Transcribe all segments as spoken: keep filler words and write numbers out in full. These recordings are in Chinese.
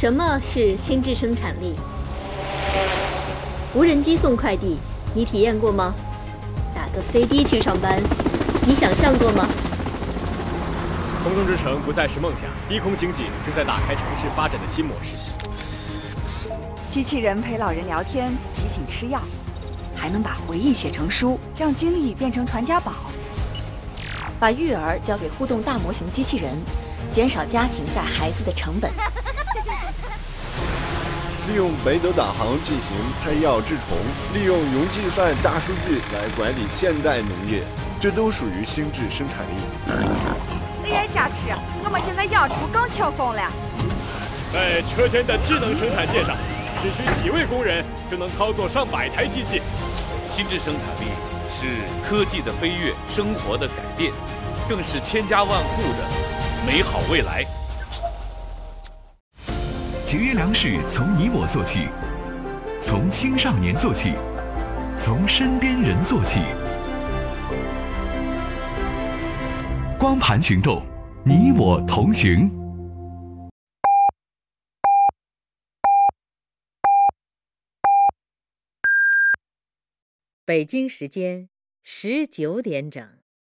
什么是心智生产力？无人机送快递，你体验过吗？打个飞的去上班，你想象过吗？ 空中之城不再是梦想，低空经济正在打开城市发展的新模式。 机器人陪老人聊天，提醒吃药，还能把回忆写成书，让经历变成传家宝。 把育儿交给互动大模型机器人，减少家庭带孩子的成本。 利用北斗导航进行配药治虫，利用云计算大数据来管理现代农业，这都属于心智生产力。 A I 加持，我们现在养猪更轻松了。 在车间的智能生产线上，只需几位工人就能操作上百台机器。 心智生产力是科技的飞跃，生活的改变，更是千家万户的美好未来。 节约粮食从你我做起，从青少年做起，从身边人做起。光盘行动，你我同行。 北京时间十九点整。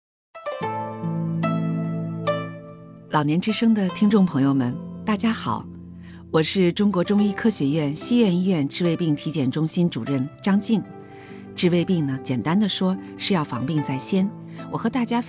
老年之声的听众朋友们，大家好，我是中国中医科学院西苑医院治胃病体检中心主任张静。治胃病呢，简单的说是要防病在先。我和大家